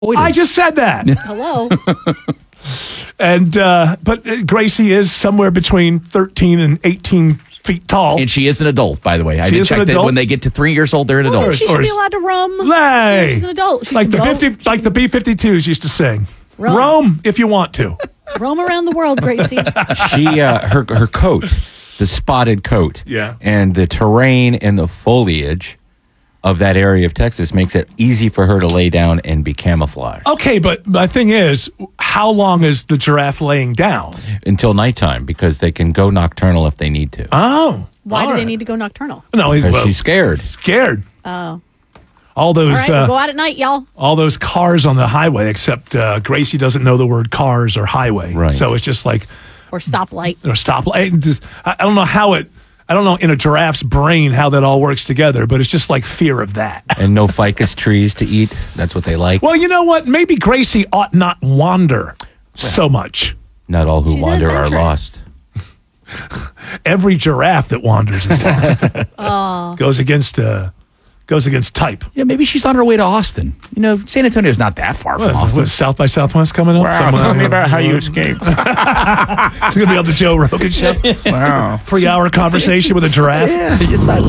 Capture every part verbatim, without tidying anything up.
I just said that. Hello. and uh, but Gracie is somewhere between thirteen and eighteen feet tall. And she is an adult, by the way. I She did is an check that adult? when they get to three years old, they're an Well, adult. she Or should be is- allowed to roam. Lay. Yeah, she's an adult. She like can the go, fifty, like the B fifty-twos used to sing. Roam. Roam if you want to. roam around the world, Gracie. She, uh, her, her coat, the spotted coat, Yeah. and the terrain and the foliage of that area of Texas makes it easy for her to lay down and be camouflaged Okay, but my thing is, how long is the giraffe laying down? until nighttime because they can go nocturnal if they need to. Oh, Why all do they right. need to go nocturnal? No, he's Because well, she's scared. scared. Oh. All those, All right, uh, we'll go out at night, y'all. all those cars on the highway. Except uh, Gracie doesn't know the word cars or highway, Right. so it's just like Or stoplight. you know, stoplight. Just, I I don't know how it. I don't know in a giraffe's brain how that all works together, but it's just like fear of that. And no ficus trees to eat. That's what they like. Well, you know what? Maybe Gracie ought not wander so much. Not all who She's wander are adventurous. lost. Every giraffe that wanders is lost. Goes against uh, goes against type. Yeah, maybe she's on her way to Austin. You know, San Antonio's not that far What from is, Austin. what, South by Southwest coming up? Wow, Someone- tell me about how you escaped. It's going to be on the Joe Rogan show. Wow. Three hour conversation with a giraffe. Yeah, it's not-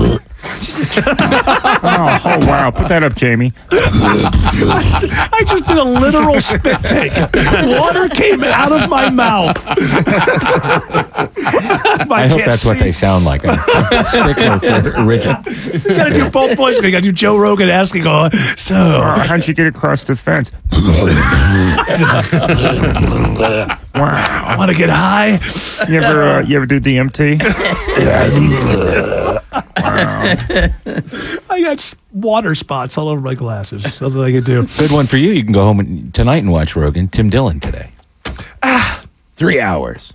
Oh, oh, wow. Put that up, Jamie. I just did a literal spit take. Water came out of my mouth. I hope that's what they sound like. I'm a stickler for original. You got to do both voices. You got to do Joe Rogan asking, oh, so. Oh, how'd you get across the fence? Wow. Want to get high? You ever, uh, you ever do D M T? I got s- water spots all over my glasses. Something I could do. Good one for you. You can go home and, tonight and watch Rogan. Tim Dillon today. Ah, three hours.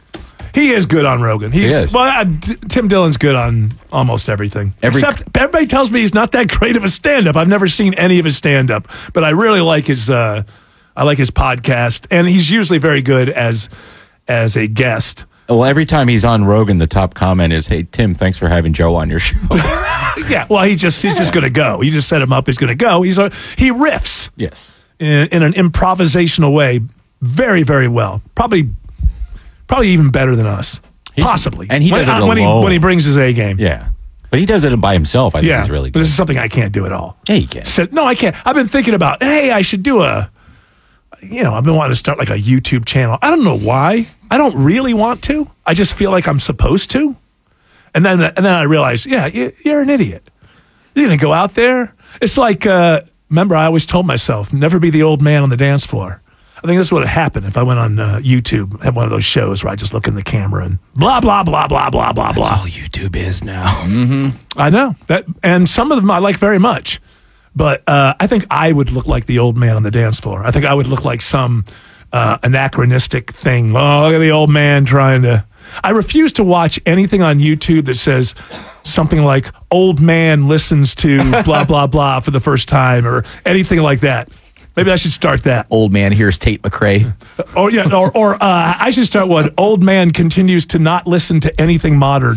He is good on Rogan. He's, He is. Well, uh, T- Tim Dillon's good on almost everything. Every- Except everybody tells me he's not that great of a stand-up. I've never seen any of his stand-up, but I really like his. Uh, I like his podcast, and he's usually very good as as a guest. Well, every time he's on Rogan, the top comment is, "Hey Tim, thanks for having Joe on your show." Yeah, well, he just he's just going to go. You just set him up. He's going to go. He's a, he riffs Yes. in, in an improvisational way, very very well. Probably probably even better than us. He's- Possibly, and he when, does it uh, when he alone. when he brings his A game. Yeah. But he does it by himself. I think Yeah, he's really but good. this is something I can't do at all. Yeah, you can. Said, no, I can't. I've been thinking about, hey, I should do a, you know, I've been wanting to start like a YouTube channel. I don't know why. I don't really want to. I just feel like I'm supposed to. And then, and then I realized, yeah, you, you're an idiot. You're going to go out there. It's like, uh, remember, I always told myself, never be the old man on the dance floor. I think this would have happened if I went on uh, YouTube, had one of those shows where I just look in the camera and blah, blah, blah, blah, blah, blah, blah. That's all YouTube is now. I know that, and some of them I like very much, but uh, I think I would look like the old man on the dance floor. I think I would look like some uh, anachronistic thing. Oh, look at the old man trying to. I refuse to watch anything on YouTube that says something like "old man listens to blah blah blah for the first time" or anything like that. Maybe I should start that. Old man here's Tate McRae. Or yeah, or or uh, I should start one. Old man continues to not listen to anything modern.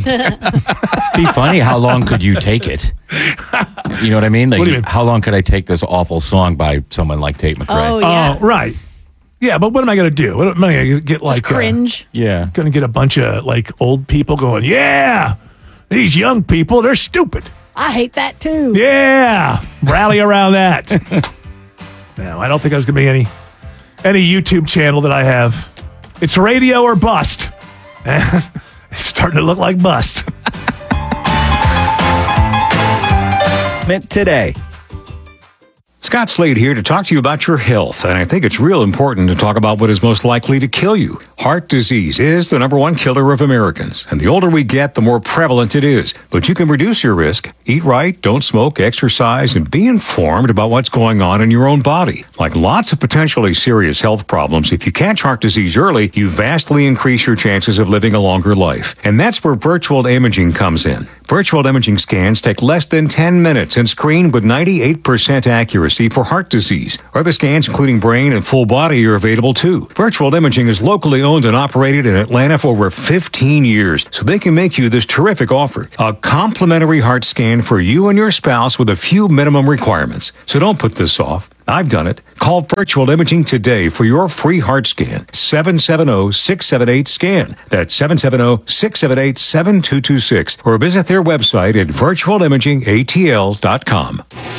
Be funny. How long could you take it? You know what I mean? Like, What do you mean? how long could I take this awful song by someone like Tate McRae? Oh, yeah. Oh, right. Yeah, but what am I going to do? What am I going to get like? Just cringe. Yeah. Going to get a bunch of like old people going, yeah, these young people, they're stupid. I hate that too. Yeah, rally around that. No, I don't think there's going to be any any YouTube channel that I have. It's radio or bust. It's starting to look like bust. Meant today. Scott Slade here to talk to you about your health, and I think it's real important to talk about what is most likely to kill you. Heart disease is the number one killer of Americans, and the older we get, the more prevalent it is. But you can reduce your risk. Eat right, don't smoke, exercise, and be informed about what's going on in your own body. Like lots of potentially serious health problems, if you catch heart disease early, you vastly increase your chances of living a longer life. And that's where virtual imaging comes in. Virtual imaging scans take less than ten minutes and screen with ninety-eight percent accuracy for heart disease. Other scans, including brain and full body, are available too. Virtual imaging is locally owned and operated in Atlanta for over fifteen years, so they can make you this terrific offer. A complimentary heart scan for you and your spouse with a few minimum requirements. So don't put this off. I've done it. Call Virtual Imaging today for your free heart scan. seven seven zero, six seven eight, SCAN. That's seven seven zero, six seven eight, seven two two six. Or visit their website at virtual imaging a t l dot com.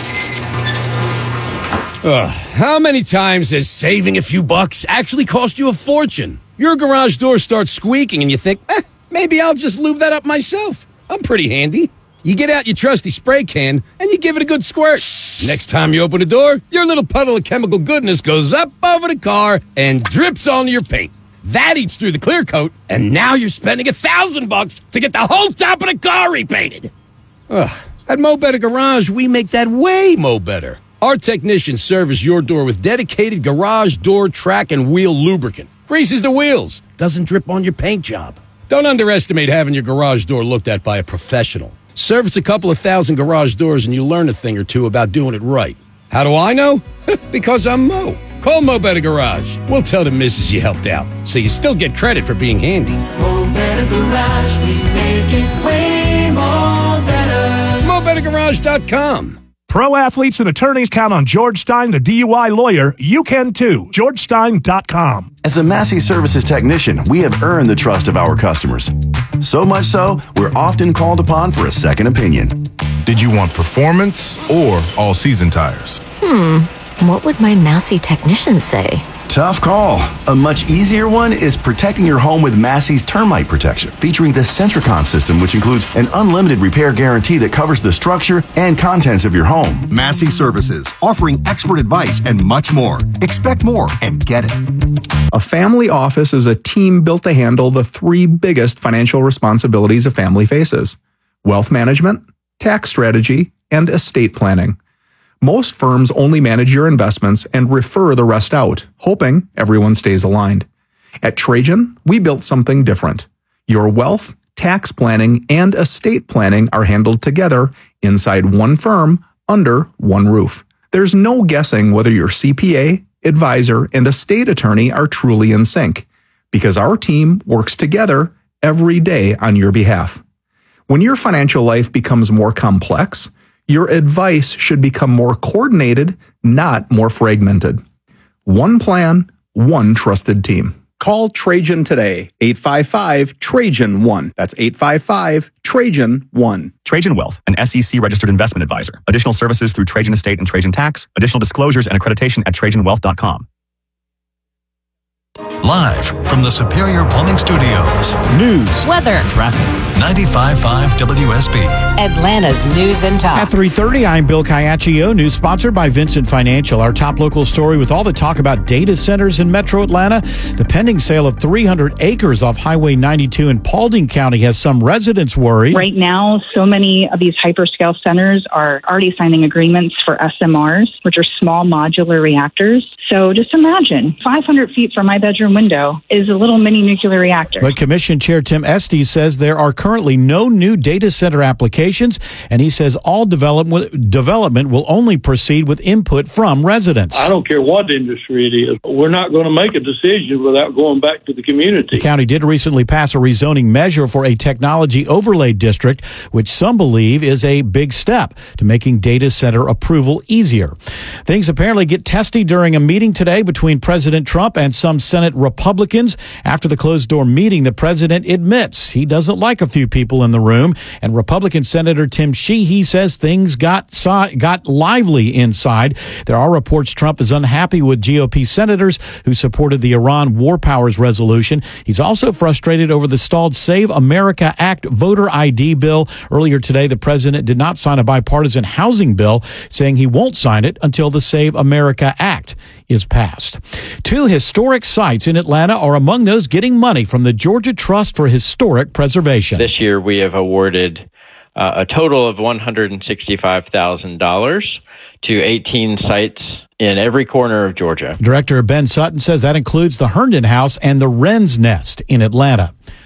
Ugh, how many times has saving a few bucks actually cost you a fortune? Your garage door starts squeaking and you think, eh, maybe I'll just lube that up myself. I'm pretty handy. You get out your trusty spray can and you give it a good squirt. Next time you open the door, your little puddle of chemical goodness goes up over the car and drips onto your paint. That eats through the clear coat, and now you're spending a thousand bucks to get the whole top of the car repainted. Ugh, at Mo Better Garage, we make that way mo better. Our technicians service your door with dedicated garage door track and wheel lubricant. Greases the wheels, doesn't drip on your paint job. Don't underestimate having your garage door looked at by a professional. Service a couple of thousand garage doors and you'll learn a thing or two about doing it right. How do I know? Because I'm Mo. Call Mo Better Garage. We'll tell the missus you helped out, so you still get credit for being handy. Mo Better Garage, we make it way more better. Mo Better Garage dot com. Pro athletes and attorneys count on George Stein, the D U I lawyer. You can too. George Stein dot com. As a Massey Services technician, we have earned the trust of our customers. So much so, we're often called upon for a second opinion. Did you want performance or all-season tires? Hmm, what would my Massey technician say? Tough call. A much easier one is protecting your home with Massey's termite protection, featuring the Centricon system, which includes an unlimited repair guarantee that covers the structure and contents of your home. Massey Services, offering expert advice and much more. Expect more and get it. A family office is a team built to handle the three biggest financial responsibilities a family faces: wealth management, tax strategy, and estate planning. Most firms only manage your investments and refer the rest out, hoping everyone stays aligned. At Trajan, we built something different. Your wealth, tax planning, and estate planning are handled together inside one firm under one roof. There's no guessing whether your C P A, advisor, and estate attorney are truly in sync, because our team works together every day on your behalf. When your financial life becomes more complex, your advice should become more coordinated, not more fragmented. One plan, one trusted team. Call Trajan today, eight five five, Trajan one. That's eight five five, Trajan one. Trajan Wealth, an S E C-registered investment advisor. Additional services through Trajan Estate and Trajan Tax. Additional disclosures and accreditation at trajan wealth dot com. Live from the Superior Plumbing Studios. News, weather, traffic. ninety-five point five W S B. Atlanta's News and Talk. At three thirty, I'm Bill Caiaccio. News sponsored by Vincent Financial. Our top local story with all the talk about data centers in Metro Atlanta. The pending sale of three hundred acres off Highway ninety-two in Paulding County has some residents worried. Right now, so many of these hyperscale centers are already signing agreements for S M Rs, which are small modular reactors. So just imagine, five hundred feet from my bedroom window is a little mini nuclear reactor. But Commission Chair Tim Estes says there are currently no new data center applications, and he says all development development will only proceed with input from residents. I don't care what industry it is. We're not going to make a decision without going back to the community. The county did recently pass a rezoning measure for a technology overlay district, which some believe is a big step to making data center approval easier. Things apparently get testy during a meeting today between President Trump and some Senate Republicans. After the closed-door meeting, the president admits he doesn't like a few people in the room, and Republican Senator Tim Sheehy says things got got lively inside. There are reports Trump is unhappy with G O P senators who supported the Iran War Powers resolution. He's also frustrated over the stalled Save America Act voter I D bill. Earlier today, the president did not sign a bipartisan housing bill, saying he won't sign it until the Save America Act is passed. Two historic sites in Atlanta are among those getting money from the Georgia Trust for Historic Preservation. This year, we have awarded uh, a total of one hundred sixty-five thousand dollars to eighteen sites in every corner of Georgia. Director Ben Sutton says that includes the Herndon House and the Wren's Nest in Atlanta.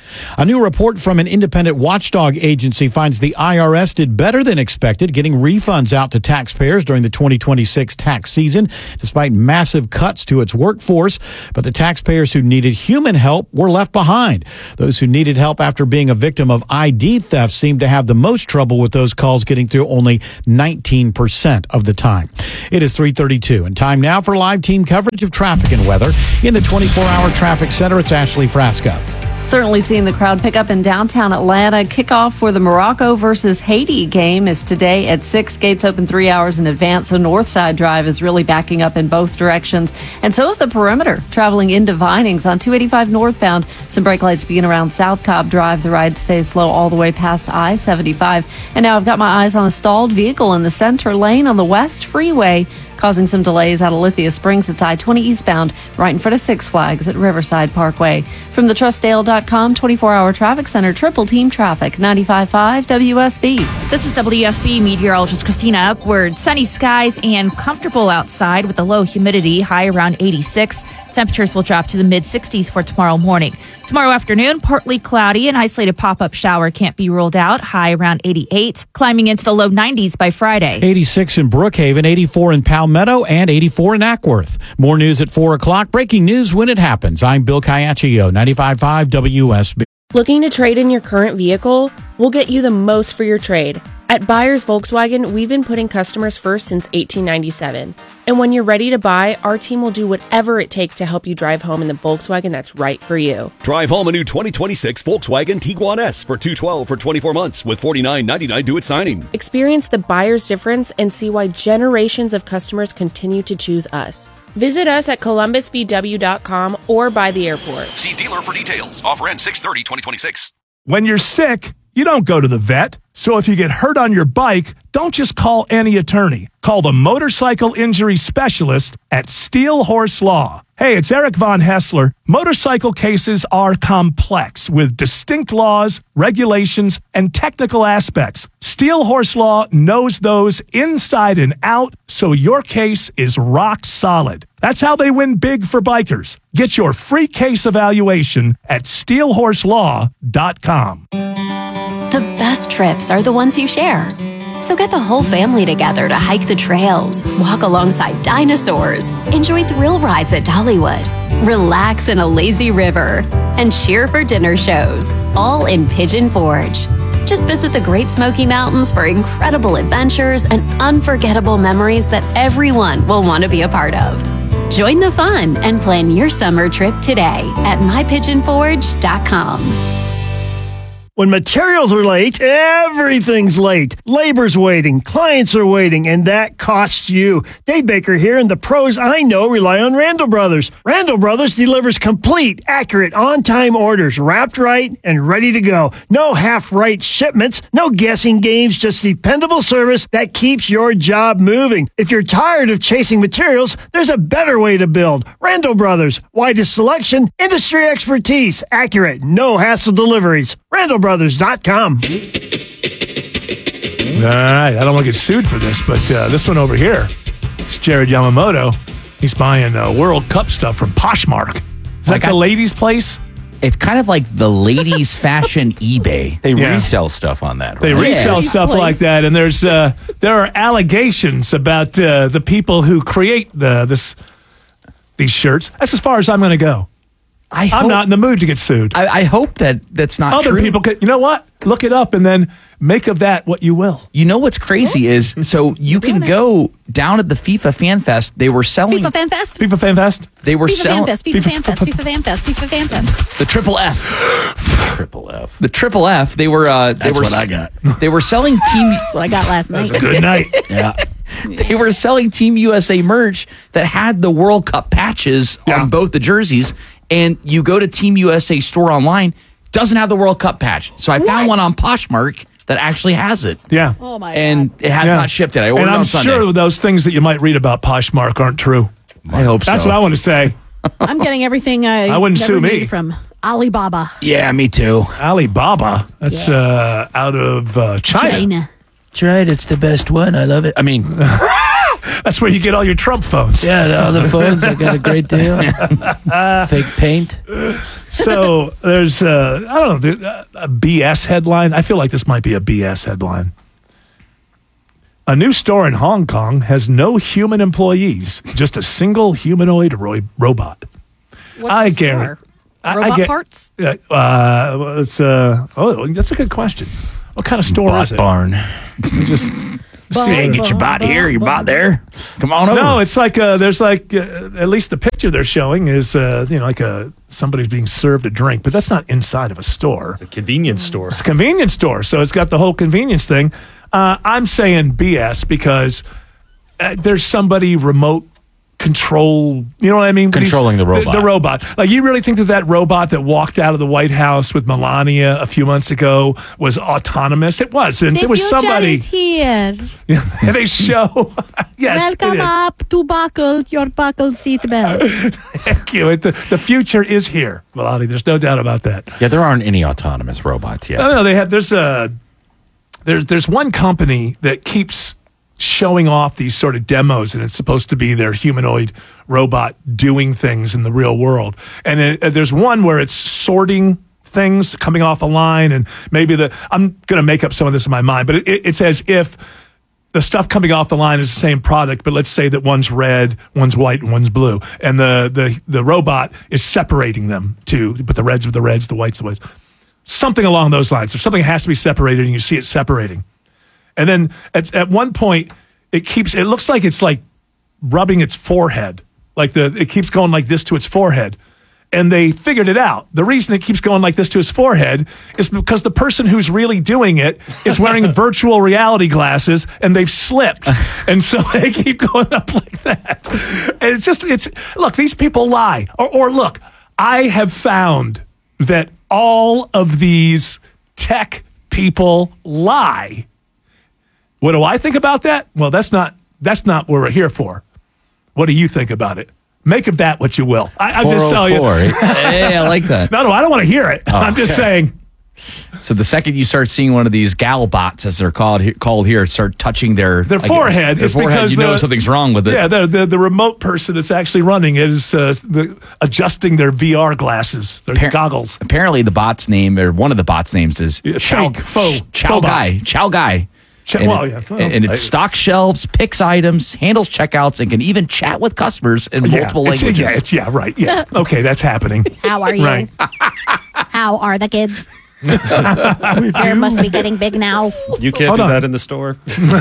A new report from an independent watchdog agency finds the I R S did better than expected, getting refunds out to taxpayers during the twenty twenty-six tax season, despite massive cuts to its workforce. But the taxpayers who needed human help were left behind. Those who needed help after being a victim of I D theft seemed to have the most trouble, with those calls getting through only nineteen percent of the time. It is three thirty-two, and time now for live team coverage of traffic and weather. In the twenty-four hour traffic center, it's Ashley Frasco. Certainly seeing the crowd pick up in downtown Atlanta. Kickoff for the Morocco versus Haiti game is today at six. Gates open three hours in advance, so Northside Drive is really backing up in both directions. And so is the perimeter, traveling into Vinings on two eighty-five northbound. Some brake lights begin around South Cobb Drive. The ride stays slow all the way past I seventy-five. And now I've got my eyes on a stalled vehicle in the center lane on the West Freeway, causing some delays out of Lithia Springs. It's I twenty eastbound, right in front of Six Flags at Riverside Parkway. From the trust dale dot com twenty-four hour traffic center, triple team traffic, ninety-five point five W S B. This is W S B meteorologist Christina Upward. Sunny skies and comfortable outside with the low humidity, high around eighty-six. Temperatures will drop to the mid sixties for tomorrow morning. Tomorrow afternoon, partly cloudy. An isolated pop-up shower can't be ruled out, high around eighty-eight. Climbing into the low nineties by Friday. eighty-six in Brookhaven, eighty-four in Palmetto, and eighty-four in Ackworth. More news at four o'clock. Breaking news when it happens. I'm Bill Caiaccio, ninety-five point five W S B. Looking to trade in your current vehicle? We'll get you the most for your trade. At Buyers Volkswagen, we've been putting customers first since eighteen ninety-seven. And when you're ready to buy, our team will do whatever it takes to help you drive home in the Volkswagen that's right for you. Drive home a new twenty twenty-six Volkswagen Tiguan S for two hundred twelve dollars for twenty-four months with forty-nine ninety-nine due at signing. Experience the buyer's difference and see why generations of customers continue to choose us. Visit us at columbus v w dot com or by the airport. See dealer for details. Offer ends six thirty twenty twenty-six. When you're sick, you don't go to the vet. So if you get hurt on your bike, don't just call any attorney. Call the motorcycle injury specialist at Steel Horse Law. Hey, it's Eric Von Hessler. Motorcycle cases are complex with distinct laws, regulations, and technical aspects. Steel Horse Law knows those inside and out, so your case is rock solid. That's how they win big for bikers. Get your free case evaluation at steel horse law dot com. The best trips are the ones you share. So get the whole family together to hike the trails, walk alongside dinosaurs, enjoy thrill rides at Dollywood, relax in a lazy river, and cheer for dinner shows, all in Pigeon Forge. Just visit the Great Smoky Mountains for incredible adventures and unforgettable memories that everyone will want to be a part of. Join the fun and plan your summer trip today at my pigeon forge dot com. When materials are late, everything's late. Labor's waiting, clients are waiting, and that costs you. Dave Baker here, and the pros I know rely on Randall Brothers. Randall Brothers delivers complete, accurate, on-time orders, wrapped right and ready to go. No half-right shipments, no guessing games, just dependable service that keeps your job moving. If you're tired of chasing materials, there's a better way to build. Randall Brothers, widest selection, industry expertise, accurate, no hassle deliveries. Randall Brothers dot com. All right, I don't want to get sued for this, but uh, this one over here, it's Jared Yamamoto. He's buying uh, World Cup stuff from Poshmark. Is Like that the I- ladies' place? It's kind of like the ladies' fashion eBay. They Yeah. resell stuff on that, right? They resell stuff like that, and there's uh, there are allegations about uh, the people who create the this these shirts. That's as far as I'm going to go. I I'm hope- not in the mood to get sued. I, I hope that that's not Other true. people could, you know what? Look it up and then make of that what you will. You know what's crazy is, so you can go down at the FIFA Fan Fest. They were selling FIFA Fan Fest. FIFA Fan Fest. They were FIFA Fan selling Fest. FIFA Fan Fest. FIFA Fan Fest. FIFA Fan Fest. the triple F. Triple F. The triple F. They were. Uh, they That's were. what I got. They were selling team. That's what I got last night. Good night. Yeah. They were selling Team U S A merch that had the World Cup patches Yeah. on both the jerseys, and you go to Team U S A store online, doesn't have the World Cup patch. So I found one on Poshmark that actually has it. Yeah. Oh my And it has Yeah. not shipped yet. I ordered and it I'm on Sunday. sure those things that you might read about Poshmark aren't true. I hope so. That's what I want to say. I'm getting everything I, I wouldn't never sue me. needed from Alibaba. Yeah, me too. Alibaba. That's uh, out of uh, China. China. That's right. It's the best one. I love it. I mean, That's where you get all your Trump phones. Yeah, the other phones, I got a great deal. Fake paint. So there's, uh, I don't know, a B S headline. I feel like this might be a B S headline. A new store in Hong Kong has no human employees, just a single humanoid ro- robot. What's I the guarantee. store? Robot parts? Yeah, uh, it's uh, oh, that's a good question. What kind of store Bot is it? barn. Just See, hey, get your bot here, your bot there. Come on over. no, it's like uh, there's like uh, at least the picture they're showing is uh, you know like a somebody's being served a drink, but that's not inside of a store. It's a convenience store. It's a convenience store, so it's got the whole convenience thing. Uh, I'm saying B S because uh, there's somebody remote control, you know what I mean? Controlling the robot. The, the robot. Like, you really think that that robot that walked out of the White House with Melania a few months ago was autonomous? It wasn't. The There was future somebody. is here. They show. Yes, Welcome it is. up to buckle your buckle seatbelt. Thank you. The, the future is here, Melania. There's no doubt about that. Yeah, there aren't any autonomous robots yet. No, no, they have. There's a there's there's one company that keeps showing off these sort of demos, and it's supposed to be their humanoid robot doing things in the real world. And it, uh, there's one where it's sorting things coming off a line, and maybe the I'm going to make up some of this in my mind, but it, it, it's as if the stuff coming off the line is the same product, but let's say that one's red, one's white, and one's blue, and the the the robot is separating them to put the reds with the reds, the whites the whites. Something along those lines. If something has to be separated and you see it separating. And then at, at one point, it keeps, it looks like it's like rubbing its forehead. Like the, it keeps going like this to its forehead. And they figured it out. The reason it keeps going like this to its forehead is because the person who's really doing it is wearing virtual reality glasses and they've slipped. And so they keep going up like that. And it's just, it's, look, these people lie. Or, or look, I have found that all of these tech people lie. What do I think about that? Well, that's not that's not what we're here for. What do you think about it? Make of that what you will. I, I'm just telling you. Hey, I like that. No, no, I don't want to hear it. Oh, I'm just okay. saying. So the second you start seeing one of these gal bots, as they're called he- called here, start touching their Their like, forehead their is forehead, because you know the- something's wrong with it. Yeah, the, the the remote person that's actually running is uh, the, adjusting their V R glasses, their Appar- goggles. Apparently, the bot's name or one of the bot's names is Yeah, Chow fake, faux, Chow faux bot. Guy. Chow Guy. Ch- and, well, it, yeah. Well, and it I- stocks shelves, picks items, handles checkouts, and can even chat with customers in Yeah, multiple it's- languages. Yeah, it's, yeah, right. Yeah. Okay, that's happening. How are you? Right. How are the kids? Hair must be getting big now. You can't Hold do on. that in the store.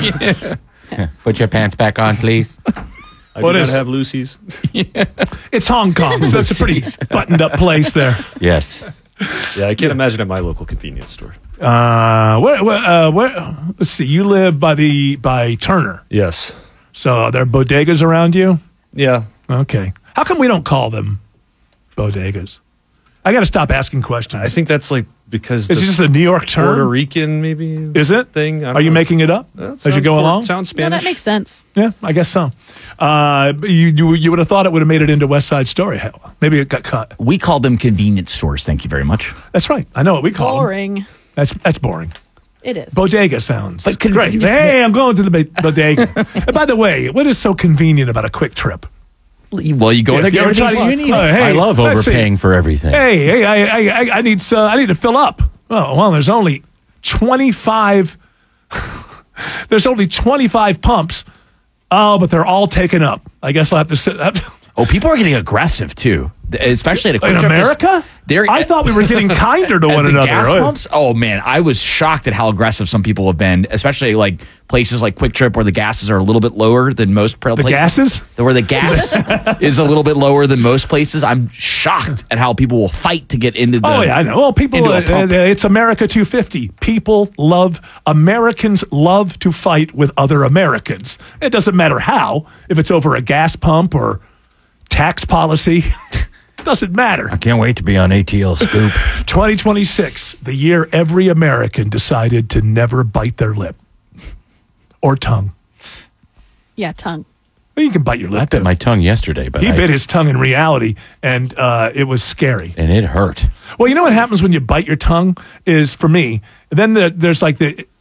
Put your pants back on, please. I What do is- not have Lucy's. It's Hong Kong, so it's a pretty buttoned up place there. Yes. Yeah, I can't imagine at my local convenience store. Uh, where, where, uh, where, let's see. You live by the by Turner, Yes. so are there bodegas around you? Yeah. Okay. How come we don't call them bodegas? I got to stop asking questions. I think that's like because Is it the just a New York term? Puerto Rican maybe Is it? thing. I don't Are you know. making it up That as you sounds go por- along? Sounds No, Spanish. that makes sense. Yeah, I guess so. Uh, but you, you you would have thought it would have made it into West Side Story. Hell, maybe it got cut. We call them convenience stores. Thank you very much. That's right. I know what we call them. Boring. That's that's boring. It is. Bodega sounds But great. convenience Hey, I'm going to the ba- bodega. And by the way, what is so convenient about a quick trip? Well, you go Yeah, there, get you ever everything tried- you need. Oh, hey, I love let's see. overpaying for everything. Hey, hey, I, I, I, I need, uh, I need to fill up. Oh, well, there's only twenty-five. There's only twenty-five pumps. Oh, but they're all taken up. I guess I'll have to sit. Oh, people are getting aggressive too, especially at a quick In trip. America? They're, I thought we were getting kinder to at one the another. Gas Oh, pumps? Oh man, I was shocked at how aggressive some people have been, especially like places like Quick Trip where the gases are a little bit lower than most places. The gases? Where the gas is a little bit lower than most places. I'm shocked at how people will fight to get into the. Oh yeah, I know. Well, people, into a uh, pump. uh, it's America two fifty. People love Americans love to fight with other Americans. It doesn't matter how, if it's over a gas pump or tax policy. Doesn't matter. I can't wait to be on A T L Scoop. twenty twenty-six, the year every American decided to never bite their lip or tongue. Yeah, tongue. Well, you can bite your lip. I bit too. my tongue yesterday, but He I, bit his tongue in reality, and uh, it was scary. and it hurt. Well, you know what happens when you bite your tongue is, for me, then the, there's like the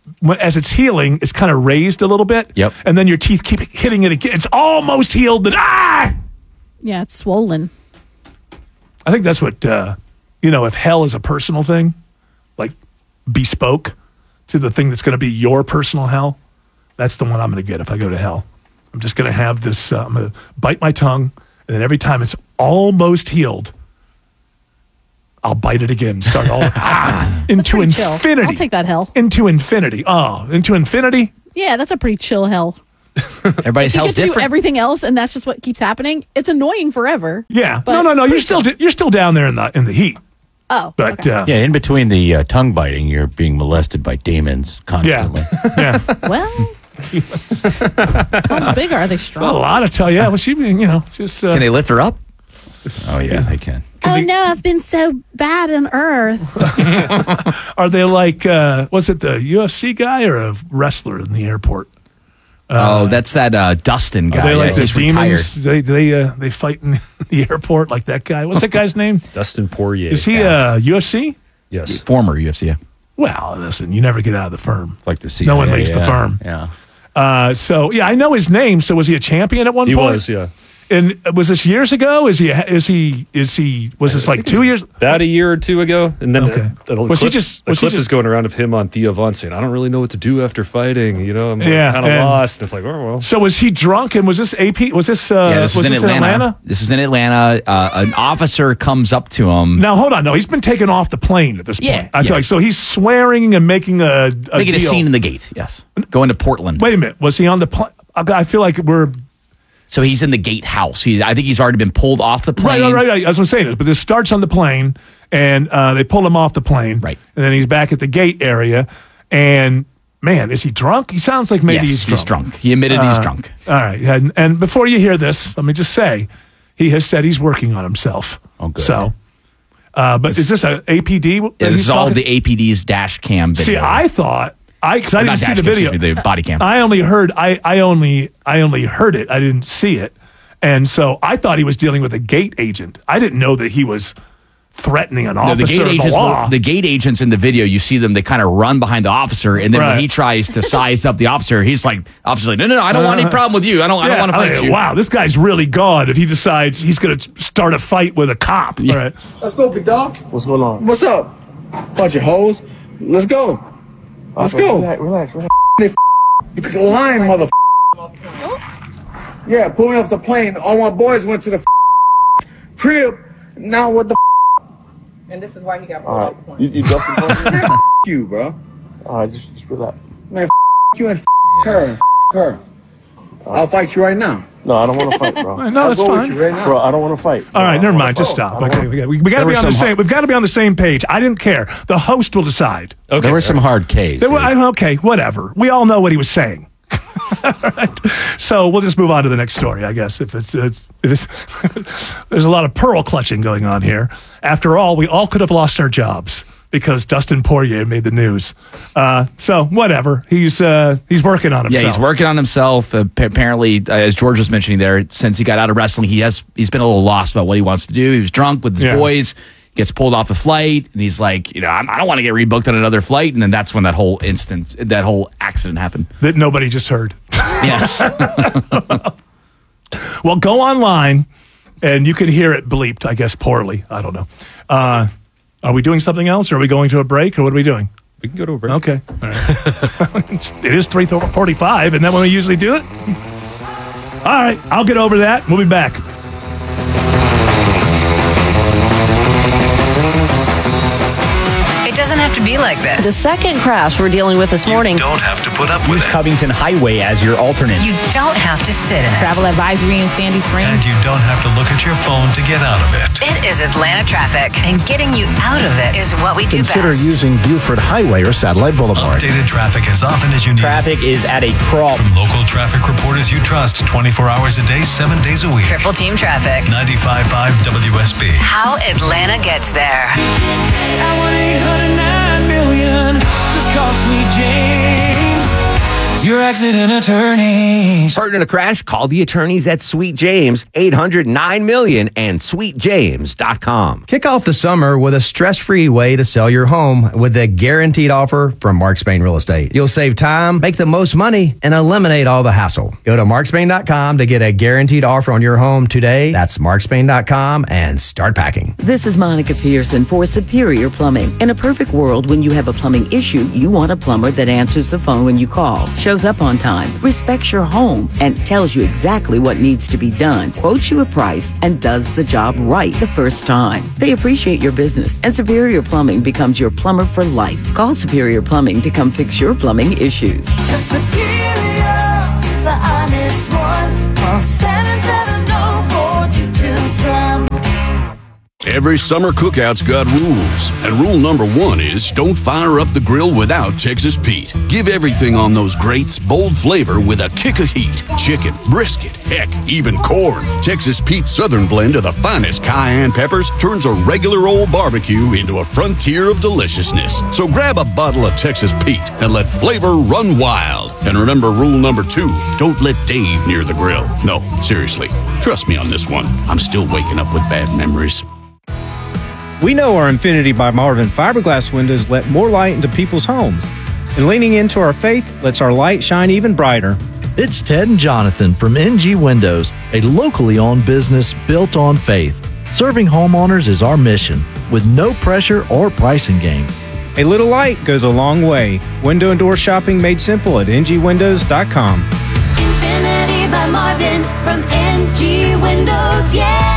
when, as it's healing, it's kind of raised a little bit. Yep. And then your teeth keep hitting it again. It's almost healed, but ah! Yeah, it's swollen. I think that's what, uh, you know, if hell is a personal thing, like bespoke to the thing that's going to be your personal hell, that's the one I'm going to get if I go to hell. I'm just going to have this, uh, I'm going to bite my tongue, and then every time it's almost healed, I'll bite it again, start all ah, into pretty chill. infinity. I'll take that hell. Into infinity. Oh, into infinity? Yeah, that's a pretty chill hell. Everybody's If you hell's get to do different. everything else, and that's just what keeps happening. It's annoying forever. Yeah. But no, no, no. You're pretty still chill. you're still down there in the in the heat. Oh, But okay. uh, Yeah, in between the uh, tongue biting, you're being molested by demons constantly. yeah. Well, how big are they A strong? lot of tell. Yeah. Well, she, you know, just. Uh, Can they lift her up? Oh, yeah, they can. Oh no, I've been so bad on Earth. Are they like? Uh, was it the U F C guy or a wrestler in the airport? oh, that's that uh, Dustin guy. Are they like yeah, the he's demons? retired. They they uh, they fight in the airport like that guy. What's that guy's name? Dustin Poirier. Is he uh, U F C? Yes. Former U F C, yeah. Well, listen, you never get out of the firm. It's like the C I A. No one leaves the yeah. firm. Yeah. Uh, so yeah, I know his name. So was he a champion at one He point? was, yeah. And was this years ago? Is he? Is he? Is he? Was this like two years? About a year or two ago, and then Okay. a, a Was he clip, just- a was he clip just- is going around of him on Theo Von saying, "I don't really know what to do after fighting. You know, I'm like, Yeah, kind of and- lost." And it's like, oh well. So was he drunk? And was this A P? Was this? Uh, yeah, this was, in, this Atlanta. This was in Atlanta. Uh, an officer comes up to him. Now hold on. No, he's been taken off the plane at this Yeah, point. I feel yeah. like so he's swearing and making a, a Making a deal. scene in the gate, yes. Going to Portland. Wait a minute. Was he on the plane? I feel like we're So he's in the gatehouse. He, I think he's already been pulled off the right, plane. right, right, right. As I'm saying, but this starts on the plane, and uh, they pull him off the plane, Right. And then he's back at the gate area, and man, is he drunk? He sounds like maybe Yes, he's drunk. he's drunk. He admitted he's Uh, drunk. All right, and, and before you hear this, let me just say, he has said he's working on himself. Oh, good. So, uh, but is this a A P D? that Yeah, he's this is all talking- the A P D's dash cam video. See, I thought I because I Or didn't not see dash the cam, video. excuse me, the body cam. I only heard. I I only I only heard it. I didn't see it, and so I thought he was dealing with a gate agent. I didn't know that he was threatening an No, officer the gate of the agents. law. Were, the gate agents in the video, you see them. They kind of run behind the officer, and then Right. when he tries to size up the officer, he's like, "Officer's like, no, no, no, I don't want any problem with you. I don't, I don't Yeah, want to fight mean, you." Wow, this guy's really gone. If he decides he's going to start a fight with a cop, all right. Let's go, big dog. What's going on? What's up? Bunch of hoes. Let's go. Let's go. Relax, relax, relax. You lying, mother. Yeah, pull me off the plane. All my boys went to the crib. Now what the? And this is why he got pulled All off right, the plane. you, you Justin you, bro. All right, just, just relax. Man, you and her and her. I'll fight you right now. No, I don't want to fight, bro. No, that's I'll go fine. with you right now. Bro, I don't want to fight. All right, never mind. Just stop. Okay, we got, we, we got to be on the same. We've got to be on the same page. I didn't care. The host will decide. Okay. There were some hard Ks. There were, I- okay, whatever. We all know what he was saying. All right. So we'll just move on to the next story, I guess. If it's, it's, it's there's a lot of pearl clutching going on here. After all, we all could have lost our jobs because Dustin Poirier made the news. Uh, so whatever. He's uh, he's working on himself. Yeah, he's working on himself. Uh, pa- apparently, uh, as George was mentioning there, since he got out of wrestling, he has he's been a little lost about what he wants to do. He was drunk with his Yeah. boys, gets pulled off the flight, and he's like, you know, I'm, I don't want to get rebooked on another flight. And then that's when that whole instance, that whole accident happened. That nobody just heard. Yeah. Well, go online and you can hear it bleeped, I guess, poorly. I don't know. Uh, are we doing something else? Or are we going to a break? Or what are we doing? We can go to a break. Okay. All right. It is three forty-five. Isn't that when we usually do it? All right. I'll get over that. We'll be back. It doesn't have to be like this. The second crash we're dealing with this morning. Don't have to put up with Use it. Covington Highway as your alternate. You don't have to sit in it. Travel advisory in Sandy Springs. And you don't have to look at your phone to get out of it. It is Atlanta traffic, and getting you out of it is what we do Consider best. using Buford Highway or Satellite Boulevard. Updated traffic as often as you need. Traffic is at a crawl. From local traffic reporters you trust twenty-four hours a day, seven days a week. Triple Team Traffic. ninety-five point five W S B. How Atlanta gets there. one eight hundred nine million just call Sweet James. Your accident attorneys. Hurt in a crash? Call the attorneys at Sweet James, eight hundred nine million and sweet james dot com. Kick off the summer with a stress-free way to sell your home with a guaranteed offer from Mark Spain Real Estate. You'll save time, make the most money, and eliminate all the hassle. Go to mark spain dot com to get a guaranteed offer on your home today. That's mark spain dot com and start packing. This is Monica Pearson for Superior Plumbing. In a perfect world, when you have a plumbing issue, you want a plumber that answers the phone when you call, shows up on time, respects your home, and tells you exactly what needs to be done, quotes you a price, and does the job right the first time. They appreciate your business, and Superior Plumbing becomes your plumber for life. Call Superior Plumbing to come fix your plumbing issues. To Superior, the honest one. Call seven seven zero, four two two, plum. Every summer cookout's got rules, and rule number one is don't fire up the grill without Texas Pete. Give everything on those grates bold flavor with a kick of heat. Chicken, brisket, heck, even corn. Texas Pete's Southern blend of the finest cayenne peppers turns a regular old barbecue into a frontier of deliciousness. So grab a bottle of Texas Pete and let flavor run wild. And remember rule number two, don't let Dave near the grill. No, seriously, trust me on this one. I'm still waking up with bad memories. We know our Infinity by Marvin fiberglass windows let more light into people's homes. And leaning into our faith lets our light shine even brighter. It's Ted and Jonathan from N G Windows, a locally owned business built on faith. Serving homeowners is our mission, with no pressure or pricing games. A little light goes a long way. Window and door shopping made simple at n g windows dot com. Infinity by Marvin from N G Windows, yeah!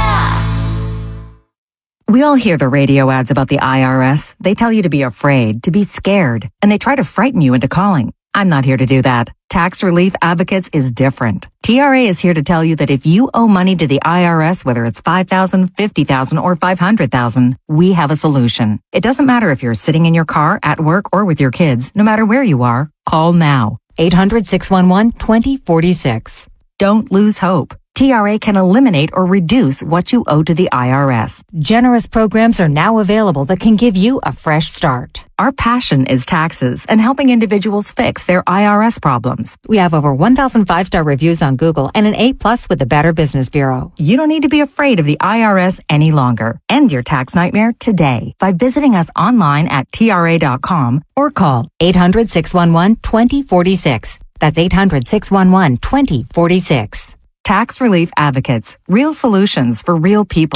We all hear the radio ads about the I R S. They tell you to be afraid, to be scared, and they try to frighten you into calling. I'm not here to do that. Tax Relief Advocates is different. T R A is here to tell you that if you owe money to the I R S, whether it's five thousand dollars, fifty thousand dollars, or five hundred thousand dollars, we have a solution. It doesn't matter if you're sitting in your car, at work, or with your kids. No matter where you are, call now. eight hundred, six one one, two zero four six. Don't lose hope. T R A can eliminate or reduce what you owe to the I R S. Generous programs are now available that can give you a fresh start. Our passion is taxes and helping individuals fix their I R S problems. We have over one thousand five-star reviews on Google and an A plus with the Better Business Bureau. You don't need to be afraid of the I R S any longer. End your tax nightmare today by visiting us online at T R A dot com or call eight hundred, six one one, two zero four six. That's eight hundred, six one one, two zero four six. Tax Relief Advocates. Real solutions for real people.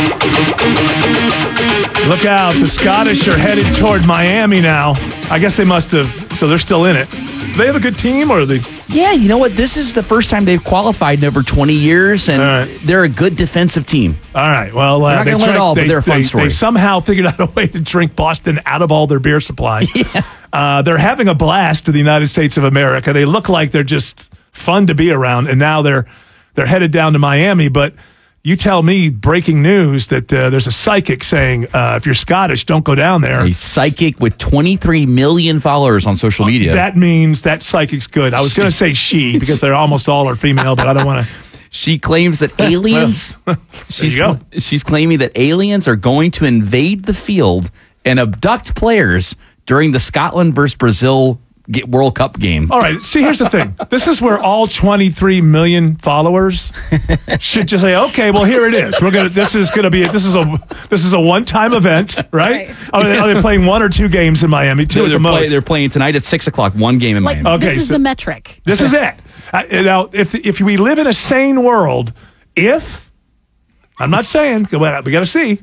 Look out. The Scottish are headed toward Miami now. I guess they must have, so they're still in it. Do they have a good team or are they? Yeah, you know what? This is the first time they've qualified in over twenty years, and right. They're a good defensive team. All right. Well, uh, they're not going to win it all, they, but they're a fun they, story. They somehow figured out a way to drink Boston out of all their beer supply. Yeah. Uh, they're having a blast to the United States of America. They look like they're just fun to be around, and now they're they're headed down to Miami. But you tell me, breaking news, that uh, there's a psychic saying, uh, if you're Scottish, don't go down there. A psychic with twenty-three million followers on social media. That means that psychic's good. I was going to say she, because they're almost all are female, but I don't want to. She claims that aliens. well, she's, cl- she's claiming that aliens are going to invade the field and abduct players during the Scotland versus Brazil World Cup game. All right. See, here's the thing. This is where all twenty-three million followers should just say, "Okay, well, here it is. We're gonna. This is gonna be. This is a. This is a one-time event, right? right. Are, they, are they playing one or two games in Miami? Two no, at they're the most. Play, they're playing tonight at six o'clock. One game in like, Miami. Okay, this is so the metric. This is it. Uh, now, if if we live in a sane world, if I'm not saying we got to see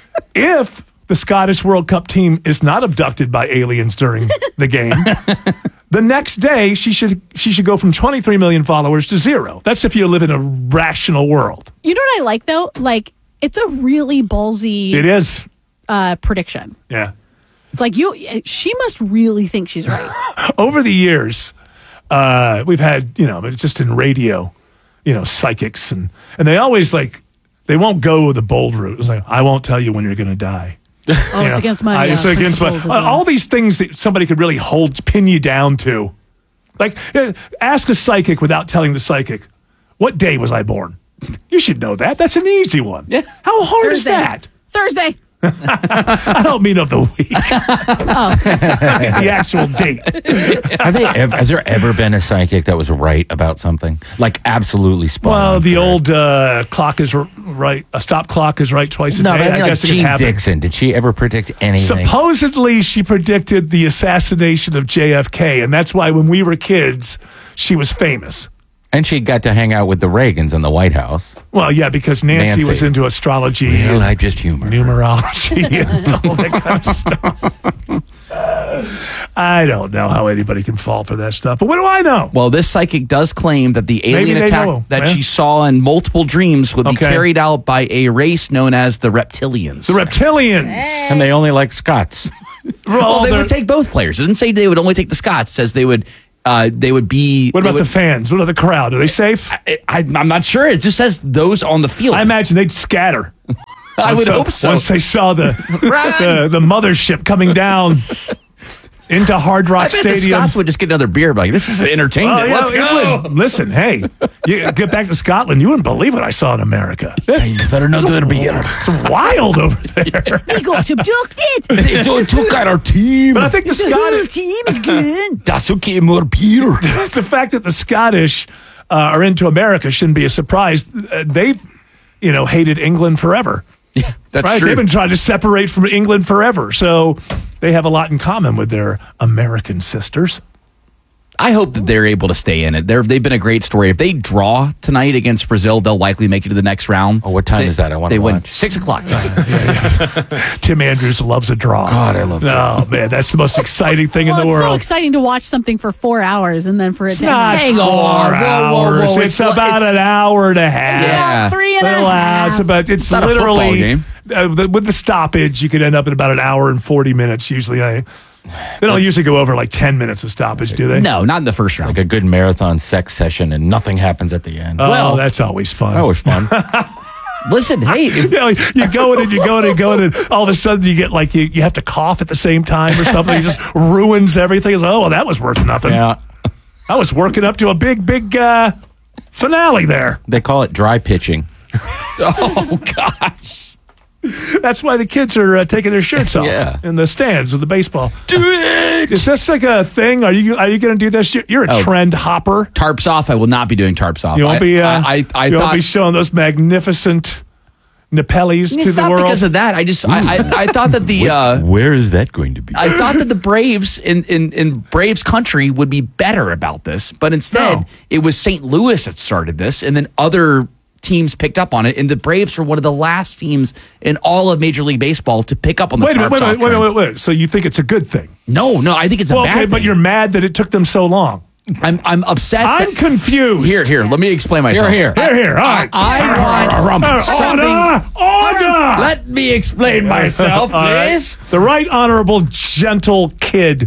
if the Scottish World Cup team is not abducted by aliens during the game. The next day, she should she should go from twenty-three million followers to zero. That's if you live in a rational world. You know what I like, though? Like, it's a really ballsy... It is. Uh, prediction. Yeah. It's like, you. she must really think she's right. Over the years, uh, we've had, you know, just in radio, you know, psychics, and, and they always, like, they won't go the bold route. It's like, I won't tell you when you're going to die. Oh, you it's know, against my. Uh, it's against my. Uh, well. All these things that somebody could really hold, pin you down to, like uh, ask a psychic without telling the psychic, "What day was I born?" You should know that. That's an easy one. Yeah. How hard Thursday. is that? Thursday. I don't mean of the week. The actual date. Have they ever, has there ever been a psychic that was right about something? Like absolutely spot Well, on the correct? old uh, clock is r- right. A stop clock is right twice a No, day. but I mean, like guess it Jean can happen. Dixon. Did she ever predict anything? Supposedly, she predicted the assassination of J F K, and that's why when we were kids, she was famous. And she got to hang out with the Reagans in the White House. Well, yeah, because Nancy, Nancy. was into astrology Real and life, just humor. numerology and all that kind of stuff. I don't know how anybody can fall for that stuff, but what do I know? Well, this psychic does claim that the Maybe alien they attack know, that yeah. she saw in multiple dreams would be Okay. carried out by a race known as the reptilians. The reptilians. And they only like Scots. Well, they would take both players. It didn't say they would only take the Scots. It says they would. Uh, they would be. What they about would- the fans? What about the crowd? Are they safe? I, I, I'm not sure. It just says those on the field. I imagine they'd scatter. I Once would the- hope so. Once they saw the the, the mothership coming down into Hard Rock I bet Stadium. the Scots would just get another beer. Like this is entertainment. Oh, yeah, Let's it go. would. Listen, hey, you get back to Scotland, you wouldn't believe what I saw in America. You better know there'll be It's wild over there. We got abducted. They don't took out our team. But I think the The whole Scottish, team's good. That's okay, more beer. the fact that the Scottish uh, are into America shouldn't be a surprise. Uh, they've, you know, hated England forever. Yeah, that's right? true. They've been trying to separate from England forever. So they have a lot in common with their American sisters. I hope that they're able to stay in it. They're, they've been a great story. If they draw tonight against Brazil, they'll likely make it to the next round. Oh, what time They- is that? I want They to win watch. six o'clock. Tim Andrews loves a draw. God, I love draw. Oh, man, that's the most exciting thing Well, in the it's so world. exciting to watch something for four hours and then for it to Not end. Hang four on. Whoa, whoa, whoa. hours. It's It's, what- about it's- an hour and a half. Yeah. Three and a Well, uh, half. It's about. It's, It's not a football literally game. uh, the, with the stoppage. You could end up in about an hour and forty minutes. Usually, I, they don't usually go over like ten minutes of stoppage, do they? No, not in the first round. Like a good marathon sex session and nothing happens at the end. Oh, Well- that's always fun. that was fun. Listen, hey, if, You know, you go in and you go in and go in, and all of a sudden you get like you, you have to cough at the same time or something. It just ruins everything. It's like, oh, well, that was worth nothing. yeah. I was working up to a big, big uh, finale there. They call it dry pitching. oh gosh, That's why the kids are uh, taking their shirts off Yeah. in the stands with the baseball. Do it! Is this like a thing? Are you are you going to do this? You're- You're a Oh. trend hopper. tarps off. I will not be doing tarps off. You won't I, be. Uh, I, I, I you thought. won't be showing those magnificent Nepellis to it's the not world. because of that. I just, I, I, I thought that the. Uh, Where is that going to be? I thought that the Braves in, in, in Braves country would be better about this, but instead No. it was Saint Louis that started this, and then other teams picked up on it, and the Braves were one of the last teams in all of Major League Baseball to pick up on the wait a minute. tarps Wait a off minute. Wait, trend. wait, wait, wait. So you think it's a good thing? No, no, I think it's a Well, bad okay, but thing. you're mad that it took them so long. I'm I'm upset. I'm that- confused. Here, here. Let me explain myself. Here, here. Here, here. All right. I want Uh, something. Order! Order! Let me explain myself, All right. please. The right honorable, gentle kid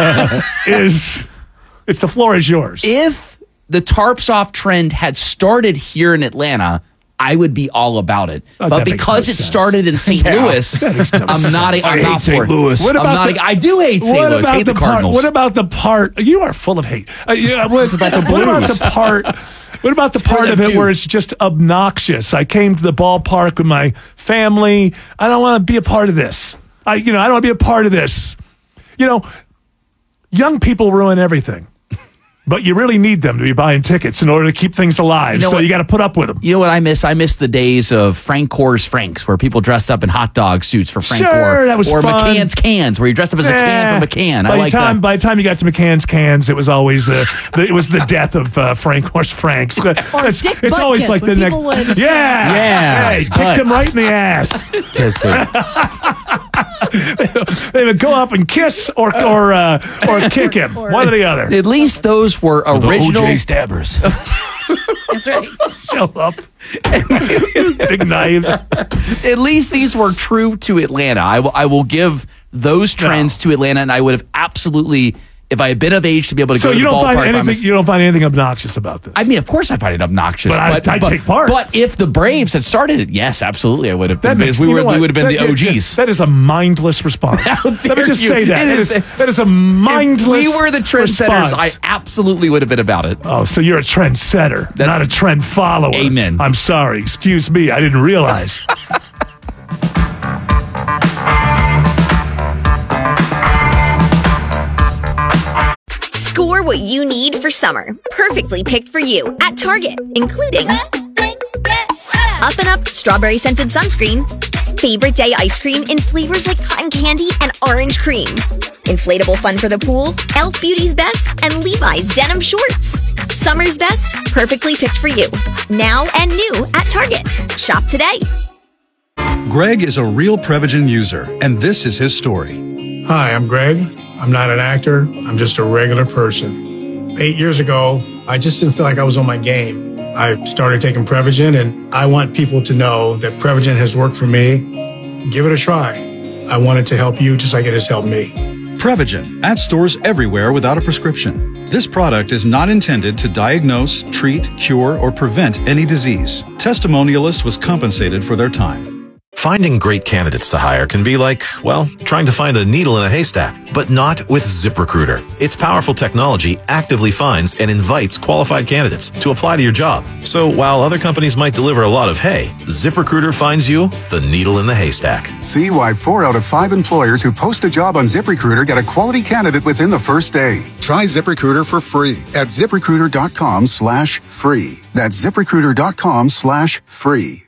is. It's the floor is yours. If the tarps off trend had started here in Atlanta, I would be all about it. Oh, but that makes because no it sense. started in Saint Yeah, Louis, that makes no I'm sense. not. I'm I hate not Saint for it. Louis. What I'm about not. the- I do hate Saint What Louis. about Hate the, the part? Cardinals. What about the part? You are full of hate. Uh, yeah, what, about the what about the part? What about the Screw part of them it too. where it's just obnoxious? I came to the ballpark with my family. I don't want to be a part of this. I, you know, I don't want to be a part of this. You know, young people ruin everything. But you really need them to be buying tickets in order to keep things alive. You know so what? you got to put up with them. You know what I miss? I miss the days of Frank Core's Franks, where people dressed up in hot dog suits for Frank Sure, Core, that was or fun. McCann's Cans, where you dressed up as a can Eh, from McCann. By I the like time, that. by the time you got to McCann's Cans, it was always the, the it was the death of uh, Frank Horse Franks. But Or it's Dick it's always Butkus, like the when next. people would- Yeah, Yeah, Hey, kicked butts. him right in the ass. Kiss it. They would go up and kiss or or uh, or kick him, one or the other. At least those were original. Stabbers. That's right. Show up, big knives. At least these were true to Atlanta. I will. I will give those trends to Atlanta, and I would have absolutely, if I had been of age to be able to So go to you the don't ballpark. find by anything. myself- You don't find anything obnoxious about this. I mean, of course, I find it obnoxious, But I- but, I'd but, take part. But if the Braves had started it, yes, absolutely, I would have. That been, makes, we you were, know what? we would have been That- the that- O Gs. That is a mindless response. How Let me dare just you. say that. It That is- is, that is a mindless we were the trendsetters. I response. absolutely would have been about it. Oh, so you're a trendsetter, That's- not a trend follower. Amen. I'm sorry. Excuse me. I didn't realize. Discover what you need for summer, perfectly picked for you at Target, including Up and Up strawberry scented sunscreen, favorite day ice cream in flavors like cotton candy and orange cream, inflatable fun for the pool, Elf Beauty's Best, and Levi's denim shorts. Summer's best, perfectly picked for you. Now and new at Target. Shop today. Greg is a real Prevagen user, and this is his story. Hi, I'm Greg. I'm not an actor. I'm just a regular person. Eight years ago, I just didn't feel like I was on my game. I started taking Prevagen, and I want people to know that Prevagen has worked for me. Give it a try. I want it to help you just like it has helped me. Prevagen, at stores everywhere without a prescription. This product is not intended to diagnose, treat, cure, or prevent any disease. Testimonialist was compensated for their time. Finding great candidates to hire can be like, well, trying to find a needle in a haystack, but not with ZipRecruiter. Its powerful technology actively finds and invites qualified candidates to apply to your job. So while other companies might deliver a lot of hay, ZipRecruiter finds you the needle in the haystack. See why four out of five employers who post a job on ZipRecruiter get a quality candidate within the first day. Try ZipRecruiter for free at ZipRecruiter.com slash free. That's ZipRecruiter.com slash free.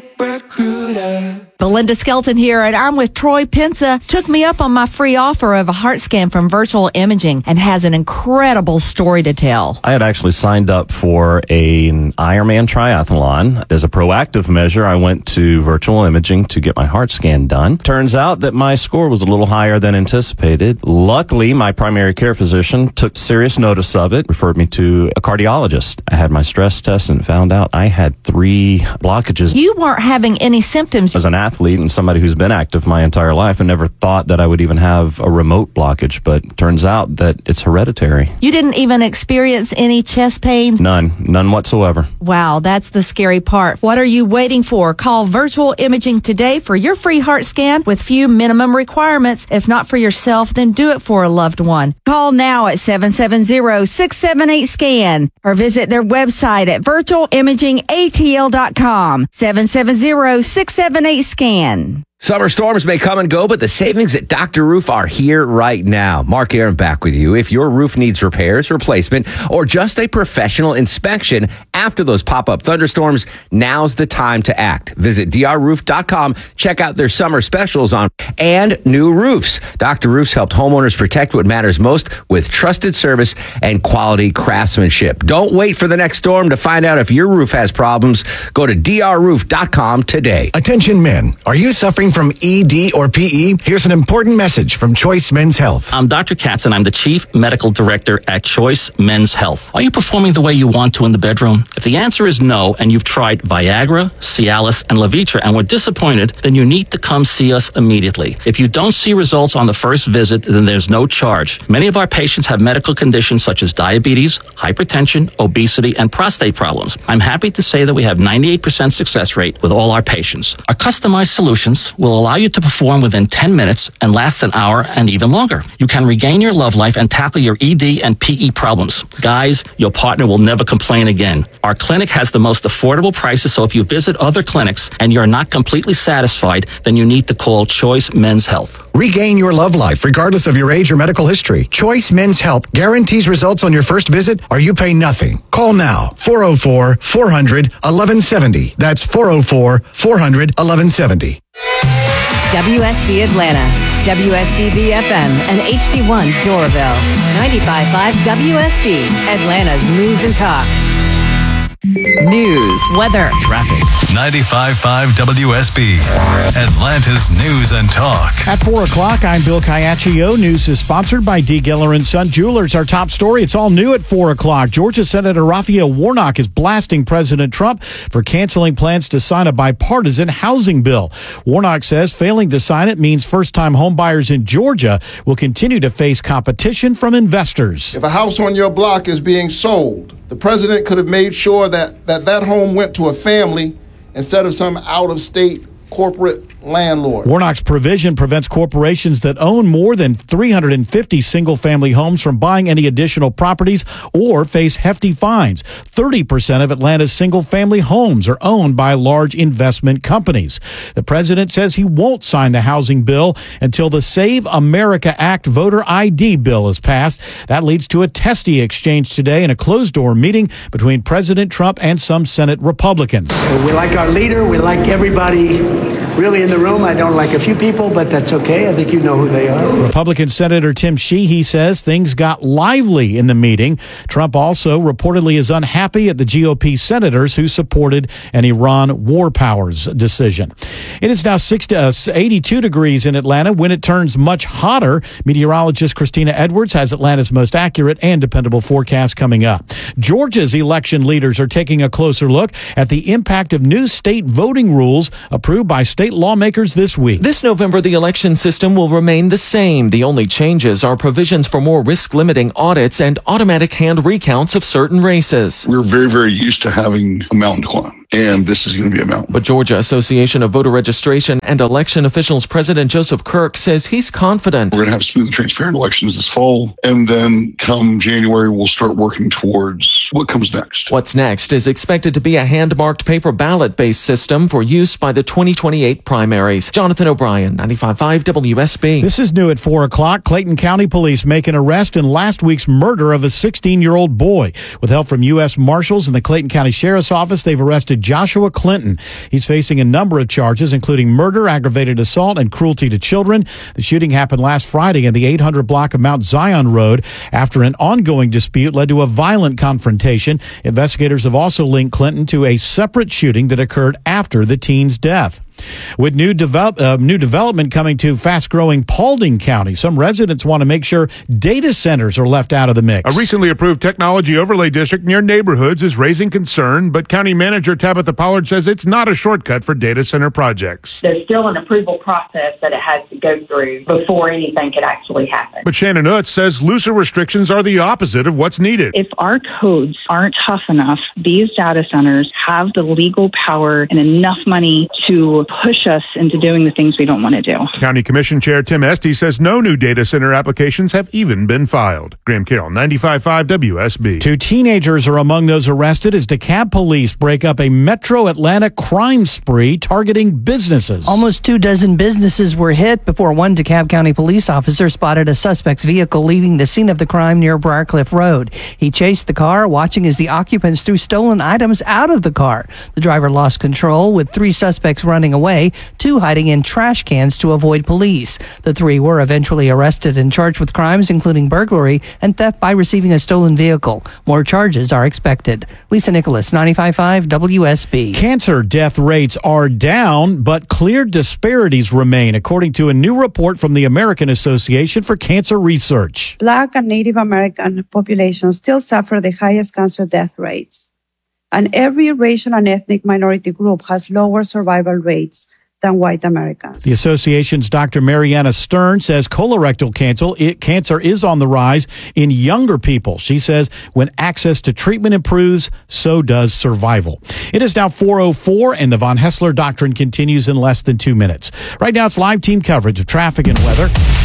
ZipRecruiter. Belinda Skelton here, and I'm with Troy Pensa. Took me up on my free offer of a heart scan from Virtual Imaging and has an incredible story to tell. I had actually signed up for a, an Ironman triathlon. As a proactive measure, I went to Virtual Imaging to get my heart scan done. Turns out that my score was a little higher than anticipated. Luckily, my primary care physician took serious notice of it, referred me to a cardiologist. I had my stress test and found out I had three blockages. You weren't having any symptoms. As an athlete and somebody who's been active my entire life, I never thought that I would even have a remote blockage, but turns out that it's hereditary. You didn't even experience any chest pains? None. None whatsoever. Wow, that's the scary part. What are you waiting for? Call Virtual Imaging today for your free heart scan with few minimum requirements. If not for yourself, then do it for a loved one. Call now at seven seven zero, six seven eight, SCAN or visit their website at virtual imaging a t l dot com. seven seven zero, six seven eight, SCAN. Summer storms may come and go, but the savings at Doctor Roof are here right now. Mark Aaron back with you. If your roof needs repairs, replacement, or just a professional inspection after those pop-up thunderstorms, now's the time to act. Visit d r roof dot com. Check out their summer specials on and new roofs. Doctor Roof's helped homeowners protect what matters most with trusted service and quality craftsmanship. Don't wait for the next storm to find out if your roof has problems. Go to d r roof dot com today. Attention men, are you suffering from E D or P E? Here's an important message from Choice Men's Health. I'm Doctor Katz, and I'm the Chief Medical Director at Choice Men's Health. Are you performing the way you want to in the bedroom? If the answer is no, and you've tried Viagra, Cialis, and Levitra and were disappointed, then you need to come see us immediately. If you don't see results on the first visit, then there's no charge. Many of our patients have medical conditions such as diabetes, hypertension, obesity, and prostate problems. I'm happy to say that we have ninety-eight percent success rate with all our patients. Our customized solutions will allow you to perform within ten minutes and last an hour and even longer. You can regain your love life and tackle your E D and P E problems. Guys, your partner will never complain again. Our clinic has the most affordable prices, so if you visit other clinics and you're not completely satisfied, then you need to call Choice Men's Health. Regain your love life regardless of your age or medical history. Choice Men's Health guarantees results on your first visit or you pay nothing. Call now, four oh four, four hundred, eleven seventy. That's four oh four, four hundred, eleven seventy. W S B Atlanta, W S B B F M, and H D one Doraville. ninety-five point five W S B, Atlanta's News and Talk. News, weather, traffic. ninety-five point five W S B, Atlanta's News and Talk. At four o'clock, I'm Bill Caiaccio. News is sponsored by D. Geller and Son Jewelers. Our top story, it's all new at four o'clock. Georgia Senator Raphael Warnock is blasting President Trump for canceling plans to sign a bipartisan housing bill. Warnock says failing to sign it means first-time homebuyers in Georgia will continue to face competition from investors. If a house on your block is being sold, the president could have made sure that that, that home went to a family instead of some out-of-state corporate landlord. Warnock's provision prevents corporations that own more than three hundred fifty single-family homes from buying any additional properties or face hefty fines. thirty percent of Atlanta's single-family homes are owned by large investment companies. The president says he won't sign the housing bill until the Save America Act voter I D bill is passed. That leads to a testy exchange today in a closed-door meeting between President Trump and some Senate Republicans. We like our leader. We like everybody really in the room. I don't like a few people, but that's okay. I think you know who they are. Republican Senator Tim Sheehy says things got lively in the meeting. Trump also reportedly is unhappy at the G O P senators who supported an Iran war powers decision. It is now sixty, uh, eighty-two degrees in Atlanta. When it turns much hotter, meteorologist Christina Edwards has Atlanta's most accurate and dependable forecast coming up. Georgia's election leaders are taking a closer look at the impact of new state voting rules approved by state lawmakers this week. This November, the election system will remain the same. The only changes are provisions for more risk-limiting audits and automatic hand recounts of certain races. We're very, very used to having a mountain to climb, and this is going to be a mountain. But Georgia Association of Voter Registration and Election Officials President Joseph Kirk says he's confident. We're going to have smooth and transparent elections this fall, and then come January, we'll start working towards what comes next. What's next is expected to be a hand-marked paper ballot-based system for use by the twenty twenty-eight primaries. Jonathan O'Brien, ninety-five point five W S B. This is new at four o'clock. Clayton County Police make an arrest in last week's murder of a sixteen-year-old boy. With help from U S Marshals and the Clayton County Sheriff's Office, they've arrested Joshua Clinton. He's facing a number of charges, including murder, aggravated assault, and cruelty to children. The shooting happened last Friday in the eight hundred block of Mount Zion Road after an ongoing dispute led to a violent confrontation. Investigators have also linked Clinton to a separate shooting that occurred after the teen's death. With new develop, uh, new development coming to fast-growing Paulding County, some residents want to make sure data centers are left out of the mix. A recently approved technology overlay district near neighborhoods is raising concern, but County Manager Tabitha Pollard says it's not a shortcut for data center projects. There's still an approval process that it has to go through before anything could actually happen. But Shannon Utz says looser restrictions are the opposite of what's needed. If our codes aren't tough enough, these data centers have the legal power and enough money to push us into doing the things we don't want to do. County Commission Chair Tim Esty says no new data center applications have even been filed. Graham Carroll, ninety-five point five W S B. Two teenagers are among those arrested as DeKalb police break up a metro Atlanta crime spree targeting businesses. Almost two dozen businesses were hit before one DeKalb County police officer spotted a suspect's vehicle leaving the scene of the crime near Briarcliff Road. He chased the car, watching as the occupants threw stolen items out of the car. The driver lost control, with three suspects running away, two hiding in trash cans to avoid police. The three were eventually arrested and charged with crimes including burglary and theft by receiving a stolen vehicle. More charges are expected. Lisa Nicholas, ninety-five point five W S B. Cancer death rates are down, but clear disparities remain, according to a new report from the American Association for Cancer Research. Black and Native American populations still suffer the highest cancer death rates, and every racial and ethnic minority group has lower survival rates than white Americans. The association's Doctor Mariana Stern says colorectal cancer, it, cancer is on the rise in younger people. She says when access to treatment improves, so does survival. It is now four oh four, and the Von Hessler Doctrine continues in less than two minutes. Right now, it's live team coverage of traffic and weather.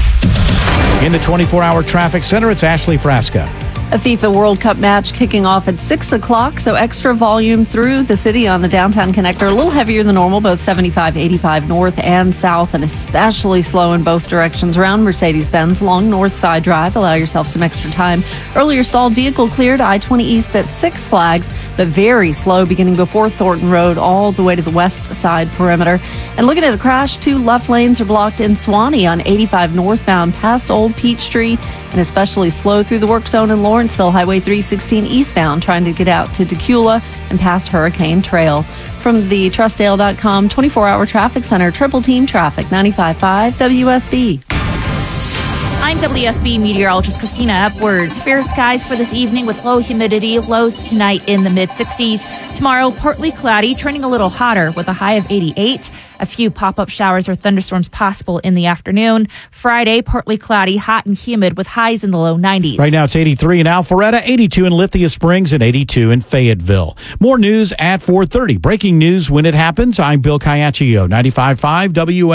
In the twenty-four hour traffic center, it's Ashley Frasca. A FIFA World Cup match kicking off at six o'clock, so extra volume through the city on the downtown connector. A little heavier than normal, both seventy-five, eighty-five north and south, and especially slow in both directions around Mercedes-Benz along North Side Drive. Allow yourself some extra time. Earlier stalled vehicle cleared I twenty East at Six Flags, but very slow beginning before Thornton Road all the way to the west side perimeter. And looking at a crash, two left lanes are blocked in Swanee on eighty-five northbound past Old Peachtree, and especially slow through the work zone in Lawrenceville, Highway three sixteen eastbound, trying to get out to Decula and past Hurricane Trail. From the Trustdale dot com twenty-four hour traffic center, Triple Team Traffic, ninety-five point five W S B. I'm W S B meteorologist Christina Upwards. Fair skies for this evening with low humidity, lows tonight in the mid sixties. Tomorrow, partly cloudy, turning a little hotter with a high of eighty-eight. A few pop-up showers or thunderstorms possible in the afternoon. Friday, partly cloudy, hot and humid with highs in the low nineties. Right now it's eighty-three in Alpharetta, eighty-two in Lithia Springs, and eighty-two in Fayetteville. More news at four thirty. Breaking news when it happens. I'm Bill Caiaccio, ninety-five point five W S.